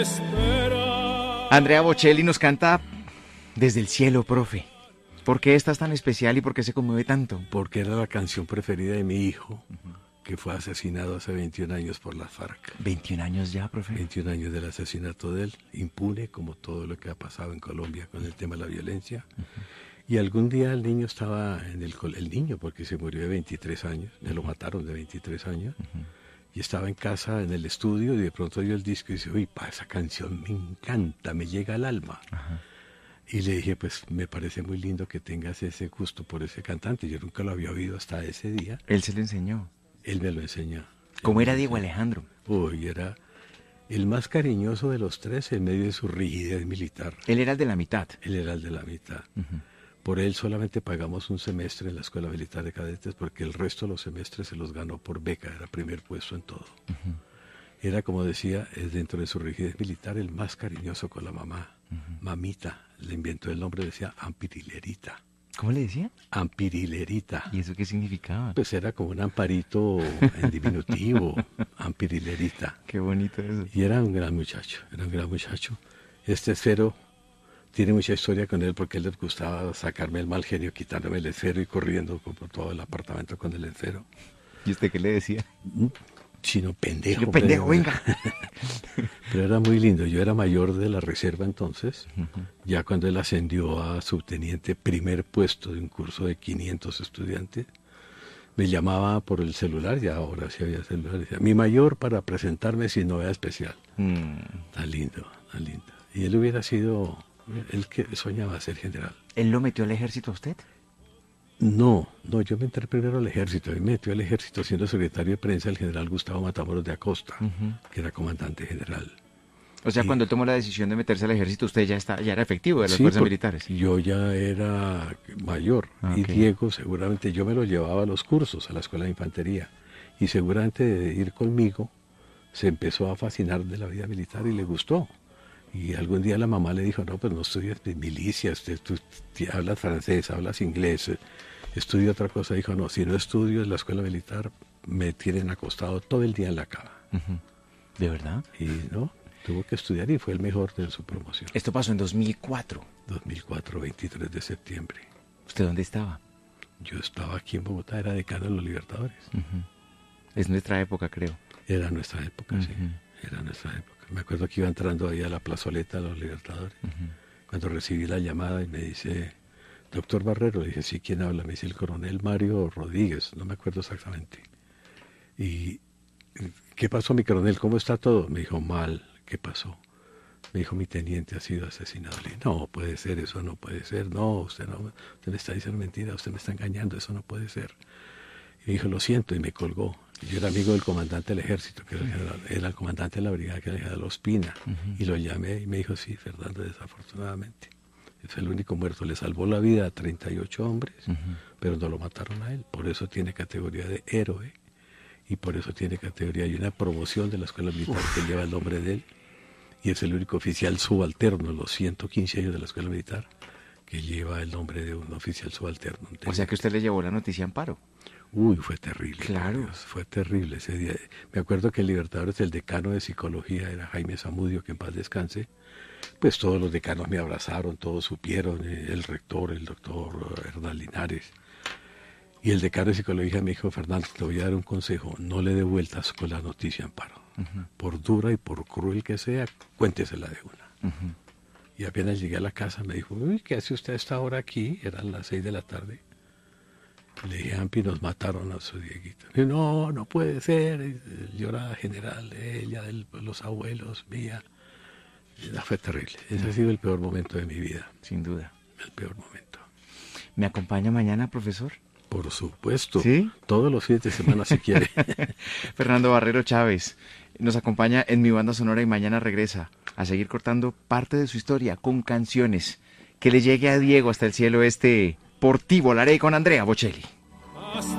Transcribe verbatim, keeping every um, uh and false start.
Andrea Bocelli nos canta Desde el cielo, profe. ¿Por qué esta es tan especial y por qué se conmueve tanto? Porque era la canción preferida de mi hijo, uh-huh. que fue asesinado hace veintiún años por las FARC. ¿veintiún años ya, profe? veintiún años del asesinato de él, impune como todo lo que ha pasado en Colombia con el tema de la violencia. Uh-huh. Y algún día el niño estaba en el el niño, porque se murió de veintitrés años, me uh-huh. lo mataron de veintitrés años. Uh-huh. Y estaba en casa, en el estudio, y de pronto oyó el disco y dice, uy, pa, esa canción me encanta, me llega al alma. Ajá. Y le dije, pues me parece muy lindo que tengas ese gusto por ese cantante. Yo nunca lo había oído hasta ese día. ¿Él se lo enseñó? Él me lo enseñó. ¿Cómo era Diego Alejandro? Uy, era el más cariñoso de los tres en medio de su rigidez militar. ¿Él era el de la mitad? Él era el de la mitad. Uh-huh. Por él solamente pagamos un semestre en la Escuela Militar de Cadetes porque el resto de los semestres se los ganó por beca, era primer puesto en todo. Uh-huh. Era, como decía, dentro de su rigidez militar, el más cariñoso con la mamá. Uh-huh. Mamita, le inventó el nombre, decía Ampirilerita. ¿Cómo le decía? Ampirilerita. ¿Y eso qué significaba? Pues era como un amparito en diminutivo, Ampirilerita. Qué bonito eso. Y era un gran muchacho, era un gran muchacho. Este esfero tiene mucha historia con él porque él les gustaba sacarme el mal genio, quitándome el esfero y corriendo por todo el apartamento con el esfero. ¿Y usted qué le decía? Chino pendejo. Chino pendejo, pero, venga. Pero era muy lindo. Yo era mayor de la reserva entonces, uh-huh. ya cuando él ascendió a subteniente, primer puesto de un curso de quinientos estudiantes, me llamaba por el celular, ya ahora sí había celular, decía, mi mayor para presentarme sin novedad especial. Mm. Tan lindo, tan lindo. Y él hubiera sido... Él que soñaba ser general. ¿Él lo metió al ejército a usted? No, no, yo me entré primero al ejército. Él me metió al ejército siendo secretario de prensa el general Gustavo Matamoros de Acosta, uh-huh. que era comandante general. O sea, y, cuando él tomó la decisión de meterse al ejército, usted ya está, ya era efectivo de las sí, fuerzas militares. Yo ya era mayor. Okay. Y Diego, seguramente, yo me lo llevaba a los cursos, a la escuela de infantería. Y seguramente de ir conmigo, se empezó a fascinar de la vida militar y le gustó. Y algún día la mamá le dijo, no, pues no estudias milicias, tú, tú, tú hablas francés, hablas inglés, estudia otra cosa. Dijo, no, si no estudio en la escuela militar, me tienen acostado todo el día en la cama. Uh-huh. ¿De verdad? Y no, tuvo que estudiar y fue el mejor de su promoción. Esto pasó en dos mil cuatro. dos mil cuatro, veintitrés de septiembre. ¿Usted dónde estaba? Yo estaba aquí en Bogotá, era decano de los Libertadores. Uh-huh. Es nuestra época, creo. Era nuestra época, uh-huh. sí, era nuestra época. Me acuerdo que iba entrando ahí a la plazoleta de los Libertadores, uh-huh. cuando recibí la llamada y me dice, doctor Barrero, le dije, sí, ¿quién habla? Me dice, el coronel Mario Rodríguez, no me acuerdo exactamente. Y, ¿qué pasó, mi coronel? ¿Cómo está todo? Me dijo, mal, ¿qué pasó? Me dijo, mi teniente ha sido asesinado. Le dije, no, puede ser, eso no puede ser, no, usted no, usted me está diciendo mentira, usted me está engañando, eso no puede ser. Y me dijo, lo siento, y me colgó. Yo era amigo del comandante del ejército, que era el, general, era el comandante de la brigada, que era el general Ospina. Uh-huh. Y lo llamé y me dijo, sí, Fernando, desafortunadamente. Es el único muerto. Le salvó la vida a treinta y ocho hombres, uh-huh. pero no lo mataron a él. Por eso tiene categoría de héroe y por eso tiene categoría. Hay una promoción de la escuela militar Uf. que lleva el nombre de él y es el único oficial subalterno en los ciento quince años de la escuela militar que lleva el nombre de un oficial subalterno. O sea que usted le llevó la noticia a Amparo. Uy, fue terrible. Claro. Dios, fue terrible ese día. Me acuerdo que el Libertadores, el decano de psicología era Jaime Zamudio, que en paz descanse. Pues todos los decanos me abrazaron, todos supieron, el rector, el doctor Hernán Linares. Y el decano de psicología me dijo, Fernando, te voy a dar un consejo, no le dé vueltas con la noticia Amparo. Uh-huh. Por dura y por cruel que sea, cuéntesela de una. Uh-huh. Y apenas llegué a la casa me dijo, uy, ¿qué hace usted a esta hora aquí? Eran las seis de la tarde. Le dije, Ampi, nos mataron a su Dieguito. Y no, no puede ser. Lloraba general, ella, de los abuelos, mía. Fue terrible. Ese ha sido el peor momento de mi vida. Sin duda. El peor momento. ¿Me acompaña mañana, profesor? Por supuesto. ¿Sí? Todos los fines de semana, si quiere. Fernando Barrero Chávez nos acompaña en Mi Banda Sonora y mañana regresa a seguir cortando parte de su historia con canciones. Que le llegue a Diego hasta el cielo este... Por ti volaré con Andrea Bocelli.